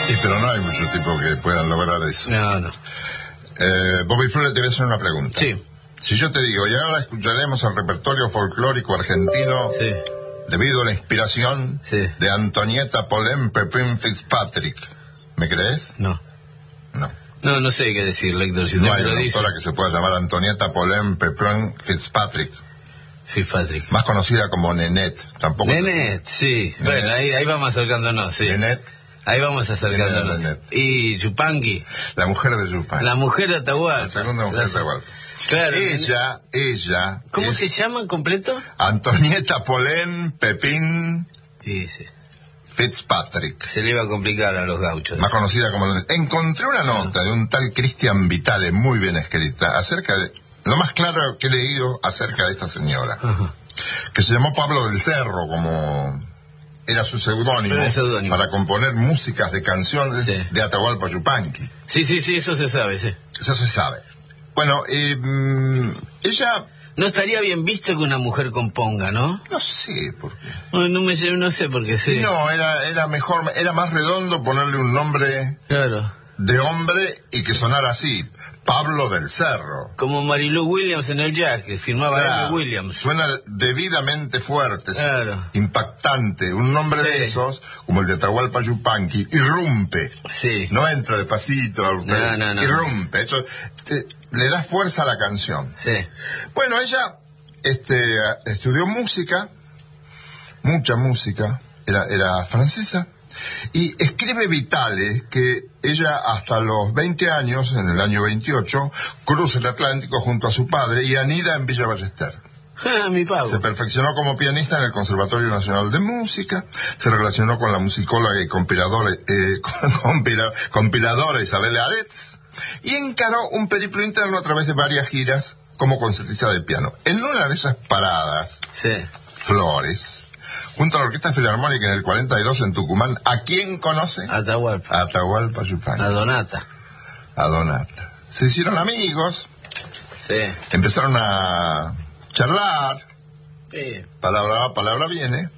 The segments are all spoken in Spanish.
Y pero no hay muchos tipos que puedan lograr eso. No. Bobby Flores, te voy a hacer una pregunta. Sí. Si yo te digo, y ahora escucharemos el repertorio folclórico argentino, Sí. debido a la inspiración de Antonieta Polén Pepín Fitzpatrick, ¿me crees? No. No. No sé qué decir, Héctor. Si No te hay lo una dice. autora que se pueda llamar Antonieta Polén Pepín Fitzpatrick, Fitzpatrick. más conocida como Nenette. Tampoco. Nenet, sí. Nenette. Bueno, ahí vamos acercándonos, sí. Nenette, Ahí vamos acercándonos. Nenette. Y Chupanqui, la mujer de Yupan. la mujer de Atahualpa. La segunda mujer de Atahualpa. Claro. Ella. ¿Cómo es se llama en completo? Antonieta Polén Pepín Sí, sí. Fitzpatrick, Se le iba a complicar a los gauchos. más conocida como... Encontré una nota de un tal Cristian Vitale, muy bien escrita, acerca de... Lo más claro que he leído acerca de esta señora, Ajá. que se llamó Pablo del Cerro, como era su seudónimo, para componer músicas de canciones de Atahualpa Yupanqui. Sí, eso se sabe, sí. Eso se sabe. Bueno, ella... No estaría bien visto que una mujer componga, ¿no? No sé por qué. No sé por qué, sí. No, era mejor, era más redondo ponerle un nombre Claro. de hombre y que sonara así, Pablo del Cerro. Como Marilu Williams en el jazz, que firmaba Claro, M. Williams. suena debidamente fuerte, Claro. impactante. Un nombre de esos, como el de Atahualpa Yupanqui, irrumpe. Sí. No entra de pasito, No. irrumpe. Eso le da fuerza a la canción. Sí. Bueno, ella estudió música, mucha música, era francesa, y escribe Vitale que ella hasta los 20 años, en el año 28, cruza el Atlántico junto a su padre y anida en Villa Ballester. Mi pavo. Se perfeccionó como pianista en el Conservatorio Nacional de Música, se relacionó con la musicóloga y compiladora Isabel Aretz, y encaró un periplo interno a través de varias giras como concertista de piano. En una de esas paradas, Flores, junto a la Orquesta Filarmónica en el 42 en Tucumán, ¿a quién conoce? Atahualpa. Atahualpa Yupanqui. A Donata. Se hicieron amigos, Sí. empezaron a charlar, Sí. palabra va, palabra viene,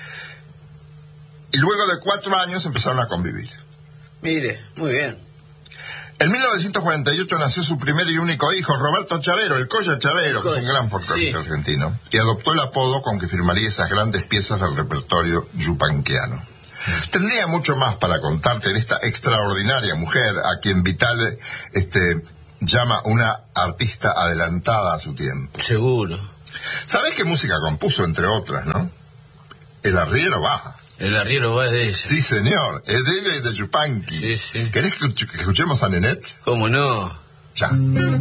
y luego de 4 años empezaron a convivir. Mire, muy bien. En 1948 nació su primer y único hijo, Roberto Chavero, el Colla Chavero, que es un gran folclorista argentino, y adoptó el apodo con que firmaría esas grandes piezas del repertorio yupanquiano. Tendría mucho más para contarte de esta extraordinaria mujer, a quien Vitale llama una artista adelantada a su tiempo. Seguro. ¿Sabés qué música compuso, entre otras, no? El arriero baja. El arriero va de ella. Sí, señor, es de ella y de Yupanqui. Sí. ¿Querés que escuchemos a Nenette? ¿Cómo no? Ya.